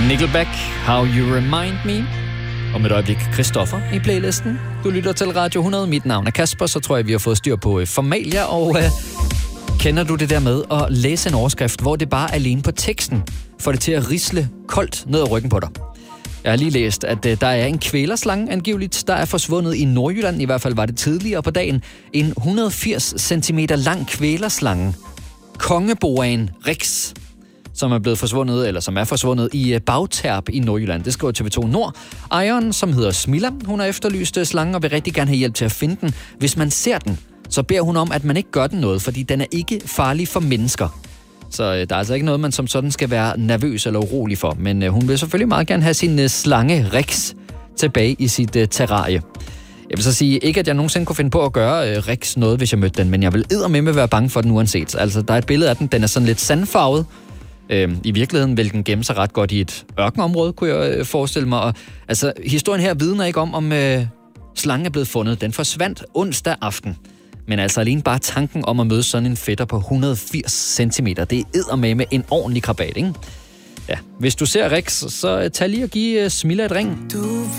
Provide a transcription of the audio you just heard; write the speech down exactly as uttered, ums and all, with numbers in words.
Nickelback, How You Remind Me. Om et øjeblik Christoffer i playlisten. Du lytter til Radio hundrede. Mit navn er Kasper, så tror jeg, vi har fået styr på formalia. Og øh, kender du det der med at læse en overskrift, hvor det bare er alene på teksten får det til at risle koldt ned ad ryggen på dig? Jeg har lige læst, at øh, der er en kvælerslange angiveligt, der er forsvundet i Nordjylland. I hvert fald var det tidligere på dagen. En et hundrede og firs centimeter lang kvælerslange. Kongeboaen Rex, som er blevet forsvundet, eller som er forsvundet i Bagterp i Nordjylland. Det skriver T V to Nord. Ejeren, som hedder Smilla, hun har efterlyst slangen og vil rigtig gerne have hjælp til at finde den. Hvis man ser den, så beder hun om, at man ikke gør den noget, fordi den er ikke farlig for mennesker. Så øh, der er altså ikke noget, man som sådan skal være nervøs eller urolig for. Men øh, hun vil selvfølgelig meget gerne have sin øh, slange Rex tilbage i sit øh, terrarie. Jeg vil så sige, ikke at jeg nogensinde kunne finde på at gøre øh, Rex noget, hvis jeg mødte den, men jeg vil eddermame være bange for den uanset. Altså, der er et billede af den, den er sådan lidt sandfarvet. Øh, I virkeligheden vil den gemme sig ret godt i et ørkenområde, kunne jeg øh, forestille mig. Og, altså, historien her vidner ikke om, om øh, slangen er blevet fundet. Den forsvandt onsdag aften. Men altså alene bare tanken om at møde sådan en fætter på et hundrede og firs centimeter, det er eddermame en ordentlig krabat, ikke? Ja, hvis du ser Rex, så tag lige og giv uh, Smilla et ring.